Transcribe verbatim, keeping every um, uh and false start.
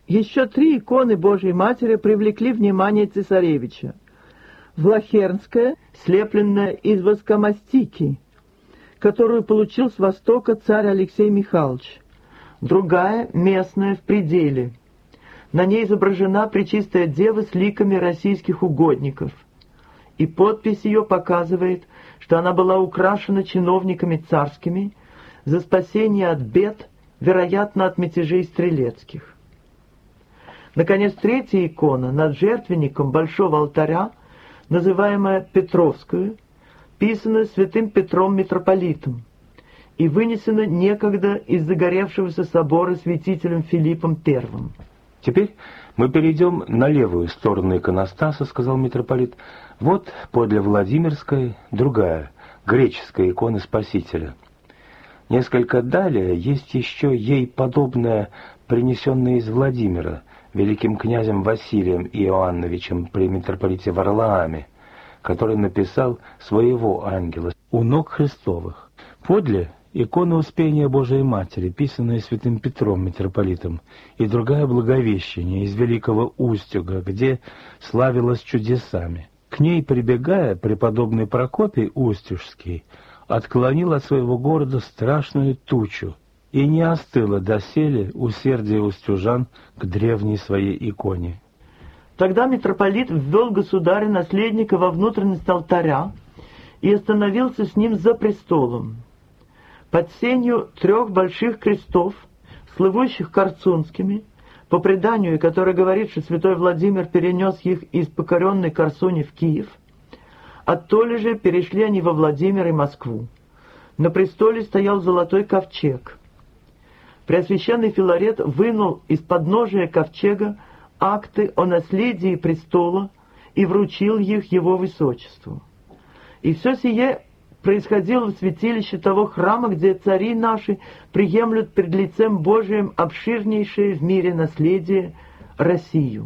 Еще три иконы Божьей Матери привлекли внимание цесаревича. Влахернская, слепленная из воскомастики, которую получил с востока царь Алексей Михайлович. Другая, местная, в пределе. На ней изображена Пречистая Дева с ликами российских угодников. И подпись ее показывает, что она была украшена чиновниками царскими за спасение от бед, вероятно, от мятежей стрелецких. Наконец, третья икона над жертвенником большого алтаря, называемая Петровскую, писана святым Петром митрополитом и вынесена некогда из загоревшегося собора святителем Филиппом Первым. Теперь мы перейдем на левую сторону иконостаса, сказал митрополит. Вот подле Владимирской другая, греческая икона Спасителя. Несколько далее есть еще ей подобная, принесенная из Владимира, великим князем Василием Иоанновичем при митрополите Варлааме, который написал своего ангела у ног Христовых. Подле икона Успения Божией Матери, писанная святым Петром митрополитом, и другая Благовещение из Великого Устюга, где славилась чудесами. К ней прибегая, преподобный Прокопий Устюжский отклонил от своего города страшную тучу, и не остыло доселе усердие устюжан к древней своей иконе. Тогда митрополит ввел государя-наследника во внутренность алтаря и остановился с ним за престолом. Под сенью трех больших крестов, слывущих корсунскими, по преданию, которое говорит, что святой Владимир перенес их из покоренной Корсуни в Киев, оттоле же перешли они во Владимир и Москву. На престоле стоял золотой ковчег. Преосвященный Филарет вынул из подножия ковчега акты о наследии престола и вручил их его высочеству. И все сие происходило в святилище того храма, где цари наши приемлют пред лицем Божиим обширнейшее в мире наследие Россию.